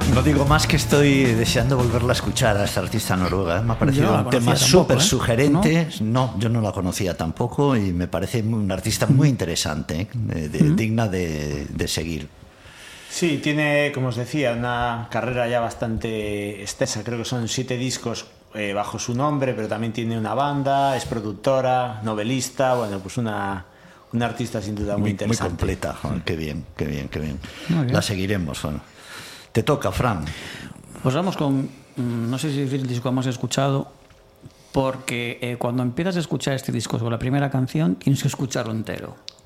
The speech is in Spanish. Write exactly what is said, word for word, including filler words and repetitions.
No digo más que estoy deseando volverla a escuchar a esta artista noruega. ¿eh? Me ha parecido no un tema súper ¿eh? sugerente. ¿No? no, yo no la conocía tampoco y me parece una artista muy interesante, ¿eh? de, de, uh-huh. digna de, de seguir. Sí, tiene, como os decía, una carrera ya bastante extensa. Creo que son siete discos eh, bajo su nombre, pero también tiene una banda, es productora, novelista. Bueno, pues una, una artista sin duda muy, muy interesante. Muy completa. Joder, qué bien, qué bien, qué bien. bien. La seguiremos. Bueno. Te toca, Fran. Pues vamos con, no sé si decir el disco que hemos escuchado, porque eh, cuando empiezas a escuchar este disco con la primera canción, tienes que escucharlo entero.